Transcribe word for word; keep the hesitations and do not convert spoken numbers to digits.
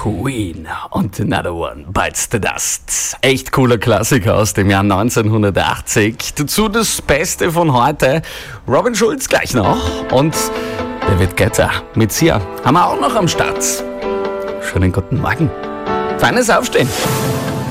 Queen und Another One Bites the Dust. Echt cooler Klassiker aus dem Jahr neunzehnhundertachtzig. Dazu das Beste von heute. Robin Schulz gleich noch. Und David Guetta mit Sia haben wir auch noch am Start. Schönen guten Morgen. Feines Aufstehen.